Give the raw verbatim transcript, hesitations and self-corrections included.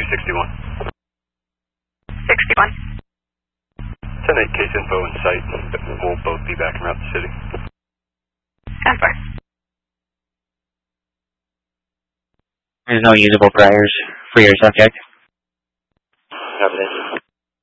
sixty-one. sixty-one. ten eight case info in sight. We'll both be back around the city. ten four. There's no usable priors for your subject. Copy that.